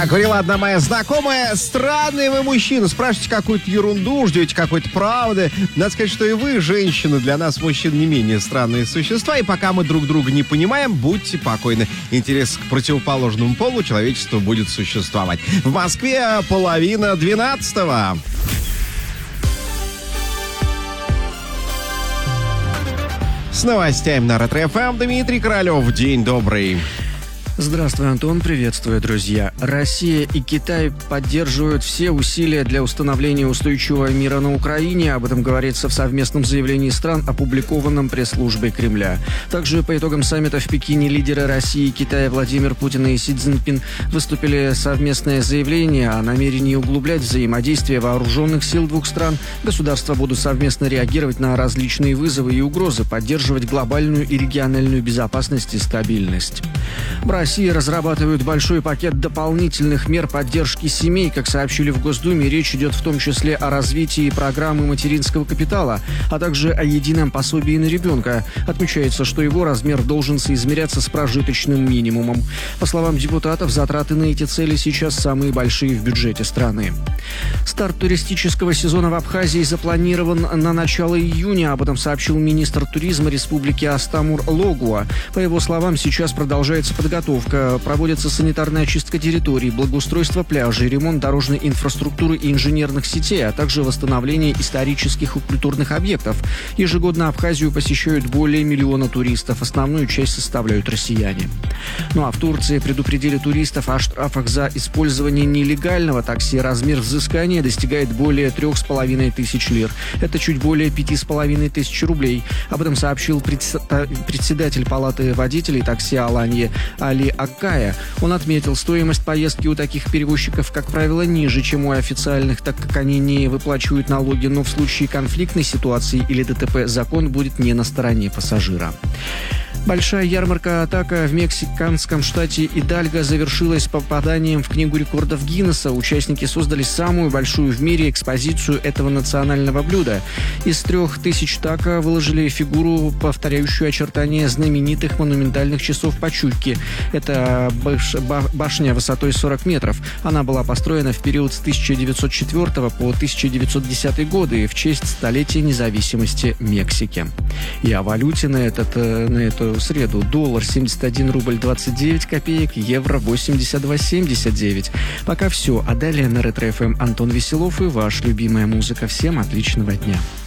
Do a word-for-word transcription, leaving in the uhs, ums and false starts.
Говорила одна моя знакомая: странные вы мужчины, спрашиваете какую-то ерунду, ждете какой-то правды. Надо сказать, что и вы, женщины, для нас, мужчин, не менее странные существа. И пока мы друг друга не понимаем, будьте покойны. Интерес к противоположному полу человечества будет существовать. В Москве половина двенадцатого. С новостями на Ретро-ФМ Дмитрий Королев. День добрый. Здравствуй, Антон. Приветствую, друзья. Россия и Китай поддерживают все усилия для установления устойчивого мира на Украине. Об этом говорится в совместном заявлении стран, опубликованном пресс-службой Кремля. Также по итогам саммита в Пекине лидеры России и Китая Владимир Путин и Си Цзиньпин выступили совместное заявление о намерении углублять взаимодействие вооруженных сил двух стран. Государства будут совместно реагировать на различные вызовы и угрозы, поддерживать глобальную и региональную безопасность и стабильность. В России разрабатывают большой пакет дополнительных мер поддержки семей. Как сообщили в Госдуме, речь идет в том числе о развитии программы материнского капитала, а также о едином пособии на ребенка. Отмечается, что его размер должен соизмеряться с прожиточным минимумом. По словам депутатов, затраты на эти цели сейчас самые большие в бюджете страны. Старт туристического сезона в Абхазии запланирован на начало июня. Об этом сообщил министр туризма республики Астамур Логуа. По его словам, сейчас продолжается подготовка. Проводится санитарная очистка территорий, благоустройство пляжей, ремонт дорожной инфраструктуры и инженерных сетей, а также восстановление исторических и культурных объектов. Ежегодно Абхазию посещают более миллиона туристов. Основную часть составляют россияне. Ну а в Турции предупредили туристов о штрафах за использование нелегального такси. Размер взыскания достигает более трех с половиной тысяч лир. Это чуть более пяти с половиной тысяч рублей. Об этом сообщил председатель палаты водителей такси Аланьи Али Аккая. Он отметил, стоимость поездки у таких перевозчиков, как правило, ниже, чем у официальных, так как они не выплачивают налоги, но в случае конфликтной ситуации или ДТП закон будет не на стороне пассажира. Большая ярмарка-атака в мексиканском штате Идальго завершилась попаданием в Книгу рекордов Гиннесса. Участники создали самую большую в мире экспозицию этого национального блюда. Из трех тысяч тако выложили фигуру, повторяющую очертания знаменитых монументальных часов Пачульки. Это башня высотой сорок метров. Она была построена в период с тысяча девятьсот четвёртого по тысяча девятьсот десятый годы в честь столетия независимости Мексики. И о валюте на, этот, на эту среду. Доллар семьдесят один рубль двадцать девять копеек, евро восемьдесят два семьдесят девять. Пока все. А далее на Ретро-ФМ Антон Веселов и ваша любимая музыка. Всем отличного дня.